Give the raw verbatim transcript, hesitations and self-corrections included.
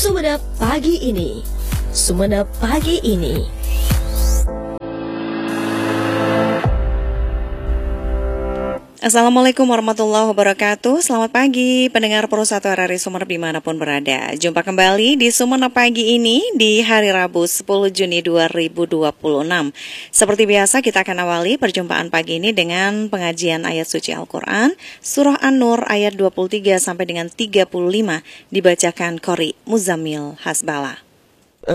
Sumenep Pagi Ini. Sumenep Pagi Ini. Assalamualaikum warahmatullahi wabarakatuh. Selamat pagi pendengar Pro satu R R I Sumenep dimanapun berada. Jumpa kembali di Sumenep Pagi ini di hari Rabu sepuluh Juni dua ribu dua puluh enam. Seperti biasa kita akan awali perjumpaan pagi ini dengan pengajian ayat suci Al-Quran Surah An-Nur ayat dua puluh tiga sampai dengan tiga puluh lima dibacakan Qori Muzammil Hasbala.